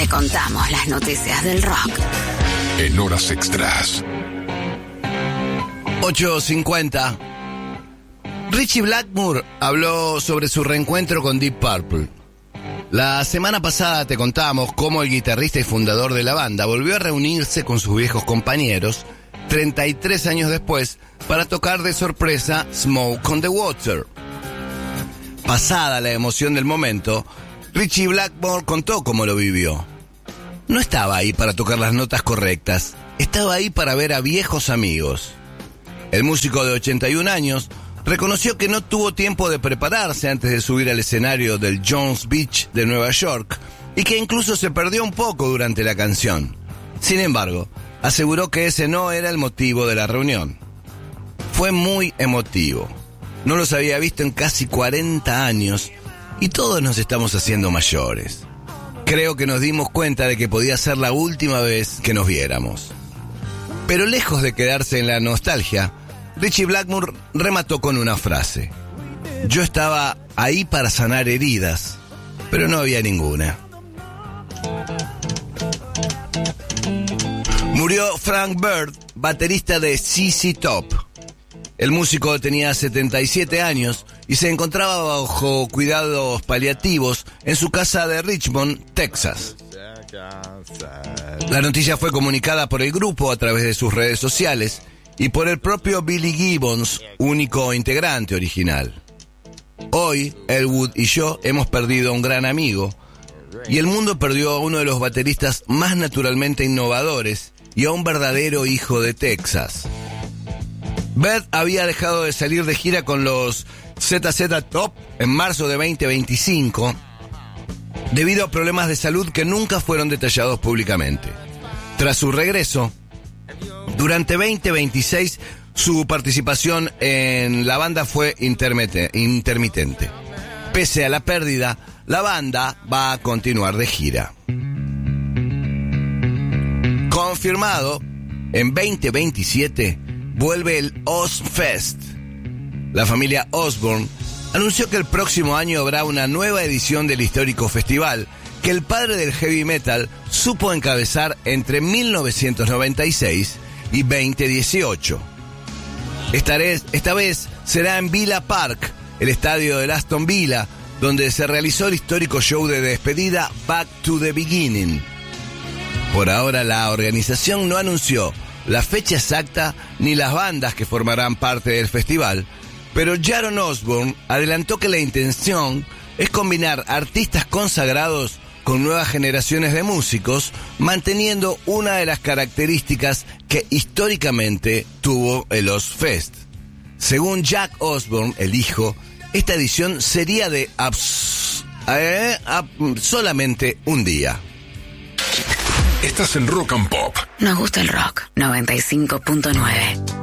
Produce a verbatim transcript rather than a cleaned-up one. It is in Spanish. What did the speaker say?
Te contamos las noticias del rock en horas extras. ocho cincuenta. Ritchie Blackmore habló sobre su reencuentro con Deep Purple. La semana pasada te contamos cómo el guitarrista y fundador de la banda volvió a reunirse con sus viejos compañeros treinta y tres años después para tocar de sorpresa Smoke on the Water. Pasada la emoción del momento, Ritchie Blackmore contó cómo lo vivió. No estaba ahí para tocar las notas correctas, estaba ahí para ver a viejos amigos. El músico de ochenta y un años reconoció que no tuvo tiempo de prepararse antes de subir al escenario del Jones Beach de Nueva York y que incluso se perdió un poco durante la canción. Sin embargo, aseguró que ese no era el motivo de la reunión. Fue muy emotivo. No los había visto en casi cuarenta años y todos nos estamos haciendo mayores. Creo que nos dimos cuenta de que podía ser la última vez que nos viéramos. Pero lejos de quedarse en la nostalgia, Ritchie Blackmore remató con una frase. Yo estaba ahí para sanar heridas, pero no había ninguna. Murió Frank Bird, baterista de Z Z Top. El músico tenía setenta y siete años y se encontraba bajo cuidados paliativos en su casa de Richmond, Texas. La noticia fue comunicada por el grupo a través de sus redes sociales y por el propio Billy Gibbons, único integrante original. Hoy, Elwood y yo hemos perdido a un gran amigo, y el mundo perdió a uno de los bateristas más naturalmente innovadores y a un verdadero hijo de Texas. Bert había dejado de salir de gira con los Z Z Top en marzo de veinte veinticinco, debido a problemas de salud que nunca fueron detallados públicamente. Tras su regreso, durante veinte veintiséis, su participación en la banda fue intermitente. Pese a la pérdida, la banda va a continuar de gira. Confirmado, en veinte veintisiete vuelve el Ozzfest. La familia Osbourne anunció que el próximo año habrá una nueva edición del histórico festival que el padre del heavy metal supo encabezar entre mil novecientos noventa y seis y veinte dieciocho. Esta vez, esta vez será en Villa Park, el estadio de Aston Villa, donde se realizó el histórico show de despedida Back to the Beginning. Por ahora la organización no anunció la fecha exacta ni las bandas que formarán parte del festival, pero Jaron Osbourne adelantó que la intención es combinar artistas consagrados con nuevas generaciones de músicos, manteniendo una de las características que históricamente tuvo el Ozzfest. Según Jack Osbourne, el hijo, esta edición sería de abs- eh, ab- solamente un día. Estás en Rock and Pop. Nos gusta el rock. noventa y cinco punto nueve.